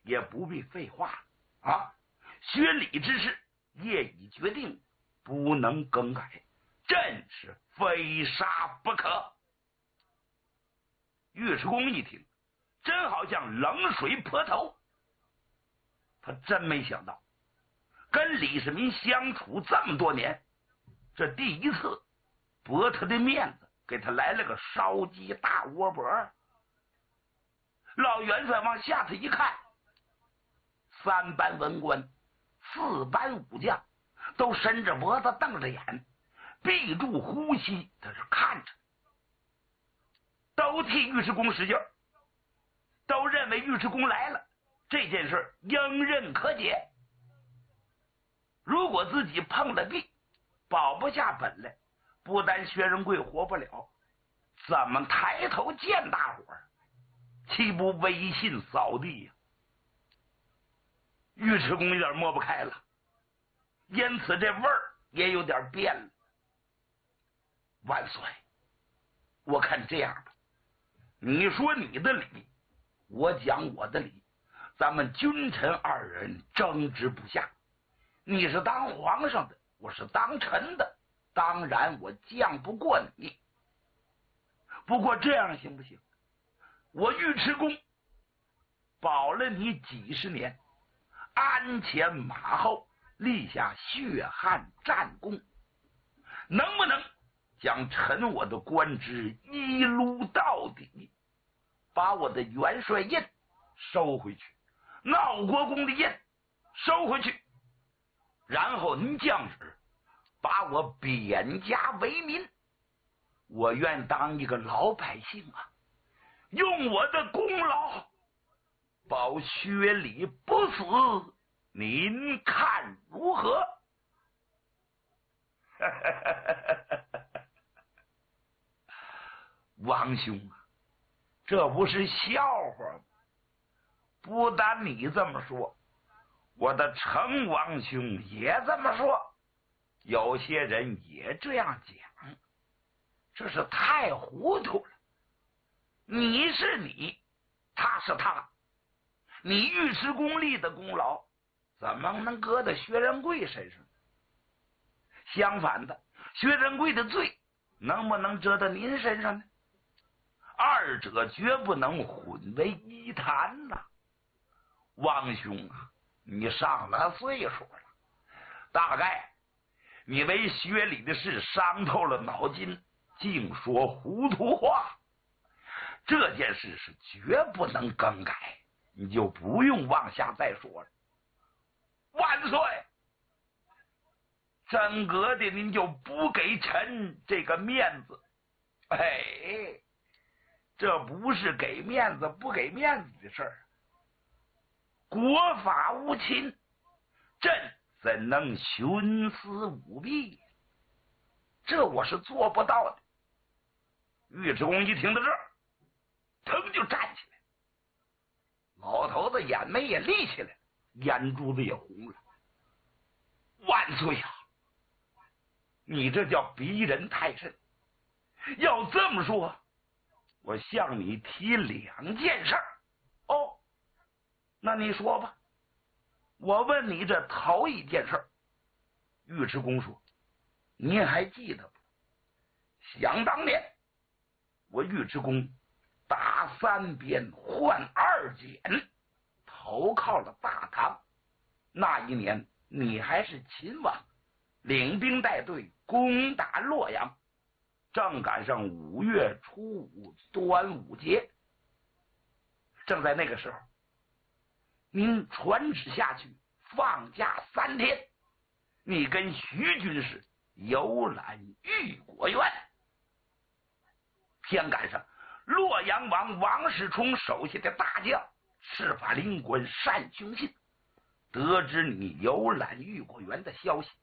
也不必废话啊！学礼之事业已决定，不能更改，朕是非杀不可。尉迟恭一听，真好像冷水泼头。他真没想到，跟李世民相处这么多年，这第一次驳他的面子，给他来了个烧鸡大窝脖。老元帅往下头一看，3班文官4班武将都伸着脖子瞪着眼，闭住呼吸，他是看着，都替尉迟恭使劲，都认为尉迟恭来了，这件事迎刃可解。如果自己碰了壁，保不下本来，不但薛仁贵活不了，怎么抬头见大伙儿？岂不威信扫地呀？尉迟恭有点抹不开了，因此这味儿也有点变了。万岁，我看这样吧，你说你的理，我讲我的理，咱们君臣2人争执不下。你是当皇上的，我是当臣的，当然我犟不过你。不过这样行不行？我尉迟恭保了你几十年，鞍前马后，立下血汗战功，能不能将臣我的官职一撸到底，把我的元帅印收回去，闹国公的印收回去，然后您降旨把我贬家为民，我愿当一个老百姓啊，用我的功劳保薛礼不死，您看如何？王兄啊，这不是笑话吗？不但你这么说，我的成王兄也这么说，有些人也这样讲，这是太糊涂了。你是你，他是他，你尉迟恭立的功劳怎么能搁到薛仁贵身上？相反的，薛仁贵的罪能不能折到您身上呢？二者绝不能混为一谈呐。王兄啊，你上了岁数了，大概你为薛礼的事伤透了脑筋，净说糊涂话，这件事是绝不能更改，你就不用往下再说了。万岁！真格的您就不给臣这个面子，哎，这不是给面子不给面子的事儿。国法无侵，朕怎能徇私舞弊？这我是做不到的。尉迟恭一听到这儿，腾就站起来，老头子眼眉也立起来，眼珠子也红了。万岁呀！你这叫逼人太甚。要这么说，我向你提2件事儿。哦，那你说吧。我问你这头一件事儿。尉迟恭说：“您还记得不？想当年，我尉迟恭打3鞭换2锏，投靠了大唐。那一年你还是秦王，领兵带队攻打洛阳，正赶上5月初5端午节。正在那个时候，您传旨下去放假3天，你跟徐军士游览玉果园。偏赶上洛阳王王世充手下的大将赤法灵官单雄信得知你游览玉果园的消息，